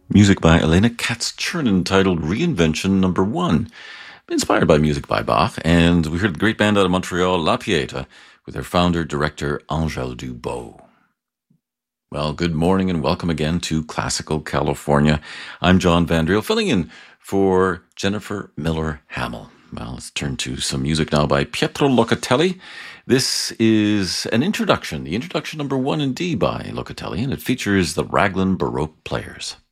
Music by Elena Katz-Chernin titled Reinvention Number 1, inspired by music by Bach, and we heard the great band out of Montreal, La Pieta, with their founder-director Angèle Dubot. Well, good morning and welcome again to Classical California. I'm John Vandriel, filling in for Jennifer Miller Hamill. Well, let's turn to some music now by Pietro Locatelli. This is an introduction, the introduction number 1 in D by Locatelli, and it features the Raglan Baroque Players.